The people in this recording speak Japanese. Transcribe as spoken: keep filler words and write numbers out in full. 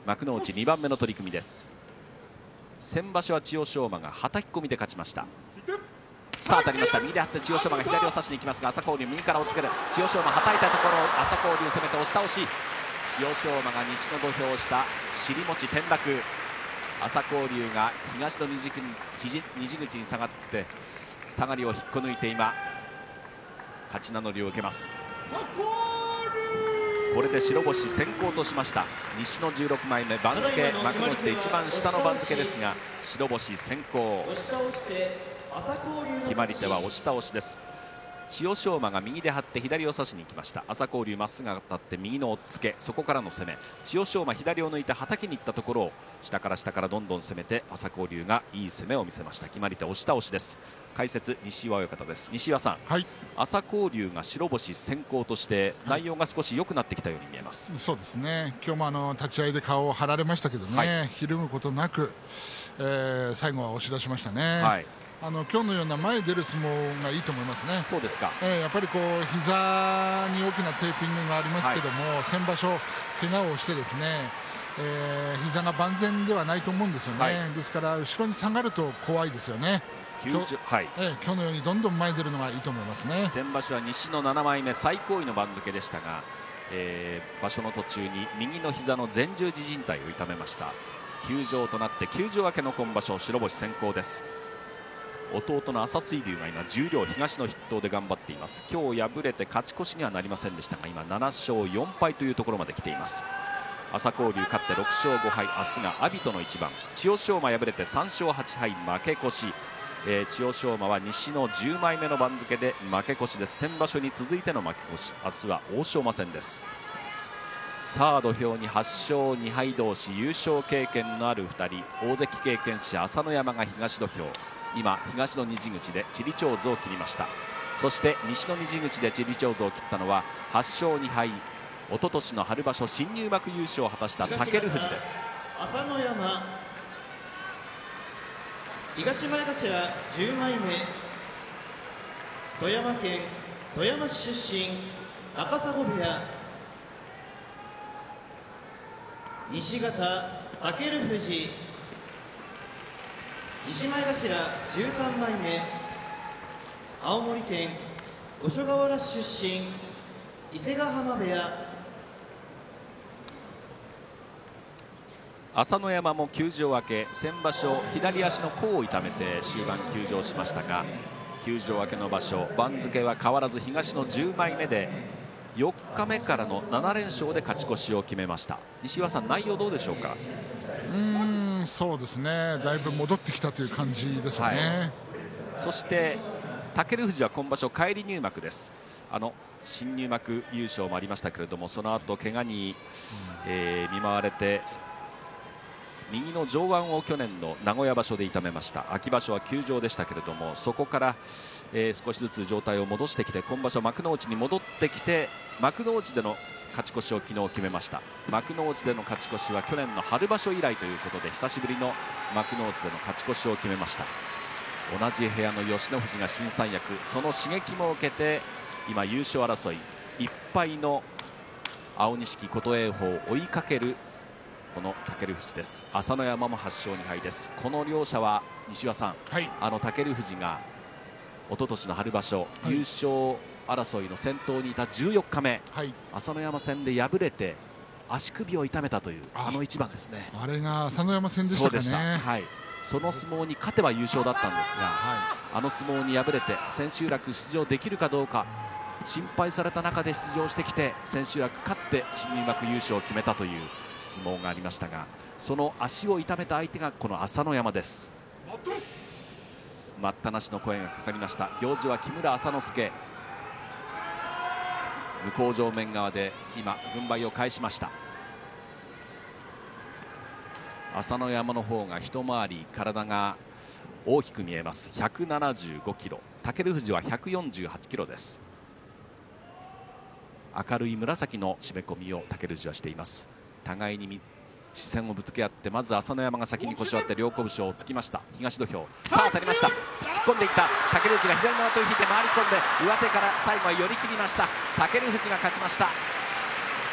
幕内にばんめの取組です。先場所は千代翔馬がはたき込みで勝ちました。さあ当たりました。右で張って千代翔馬が左を差しに行きますが、朝紅龍右から押っつける。千代翔馬はたいたところ朝紅龍攻めて押し倒し、千代翔馬が西の土俵下尻餅転落。朝紅龍が東の二次口に二次口に下がって下がりを引っこ抜いて今勝ち名乗りを受けます。これで白星先行としました。西のじゅうろくまいめ、番付幕内で一番下の番付ですが白星先行。決まり手は押し倒しです。千代翔馬が右で張って左を差しに行きました。朝紅龍まっすぐ当たって右の押っつけ、そこからの攻め。千代翔馬左を抜いてはたきに行ったところを下から下からどんどん攻めて朝紅龍がいい攻めを見せました。決まり手押し倒しです。解説西岩親方です。西岩さん、はい、朝紅龍が白星先行として内容が少し良くなってきたように見えます。 はい、そうですね。今日もあの立ち合いで顔を張られましたけどね、はい、ひるむことなく、えー、最後は押し出しましたね。はい、あの今日のような前に出る相撲がいいと思いますね。 そうですか。 えー、やっぱりこう膝に大きなテーピングがありますけども、はい、先場所怪我をしてですね、えー、膝が万全ではないと思うんですよね。はい、ですから後ろに下がると怖いですよね。今日、はい、えー、今日のようにどんどん前に出るのがいいと思いますね。 先場所は西のななまいめ最高位の番付でしたが、えー、場所の途中に右の膝の前十字靭帯を痛めました。休場となって休場明けの今場所白星先行です。弟の朝水龍が今十両東の筆頭で頑張っています。今日敗れて勝ち越しにはなりませんでしたが今ななしょうよんぱいというところまで来ています。朝紅龍勝ってろくしょうごはい、明日が阿炎との一番。千代翔馬敗れてさんしょうはちはい負け越し、えー、千代翔馬は西のじゅうまいめの番付で負け越しです。先場所に続いての負け越し。明日は欧勝馬戦です。さあ土俵にはっしょうにはい同士優勝経験のあるふたり、大関経験者朝乃山が東土俵、今東の二次口で千里長図を切りました。そして西の二次口で千里長図を切ったのははっしょうにはい、一昨年の春場所新入幕優勝を果たした武富士です。 朝乃山東前頭じゅうまいめ、富山県富山市出身、赤砂部屋。西方武富士西前頭じゅうさんまいめ、青森県五所川原市出身、伊勢ヶ濱部屋。 朝乃山も休場明け、先場所左足の甲を痛めて終盤休場しましたが、休場明けの場所番付は変わらず東のじゅうまいめでよっかめからのななれんしょうで勝ち越しを決めました。西岩さん、内容どうでしょうか。 うーん、そうですね、だいぶ戻ってきたという感じですね。はい、 そして武富士は今場所返り入幕です。あの新入幕優勝もありましたけれども、その後怪我に、えー、見舞われて右の上腕を去年の名古屋場所で痛めました。秋場所は休場でしたけれども、そこから、えー、少しずつ状態を戻してきて今場所幕内に戻ってきて幕内での勝ち越しを昨日決めました。幕内での勝ち越しは去年の春場所以来ということで久しぶりの幕内での勝ち越しを決めました。同じ部屋の吉野富士が新三役、その刺激も受けて今優勝争いいっぱいの青錦琴栄鵬を追いかけるこの武富士です。朝乃山もはっしょうにはいです。この両者は西岩さん、はい、あの武富士が一昨年の春場所、はい、優勝争いの先頭にいたじゅうよっかめ、はい、朝乃山戦で敗れて足首を痛めたというあの一番ですね。 あれが朝乃山戦でしたかね。 そうでした、はい、その相撲に勝てば優勝だったんですが、はい、あの相撲に敗れて千秋楽出場できるかどうか心配された中で出場してきて千秋楽勝って新入幕優勝を決めたという相撲がありましたが、その足を痛めた相手がこの朝乃山です。待ったなしの声がかかりました。行司は木村朝之助、向正面側で今軍配を返しました。朝乃山の方が一回り体が大きく見えます。ひゃくななじゅうごキロ、武富士はひゃくよんじゅうはちキロです。明るい紫の締め込みを武富士はしています。互いに視線をぶつけ合って、まず朝乃山が先に腰を割って両拳をつきました。東土俵、さあ当たりました。突っ込んでいった武富士が左の上手を引いて回り込んで上手から最後は寄り切りました。武富士が勝ちました。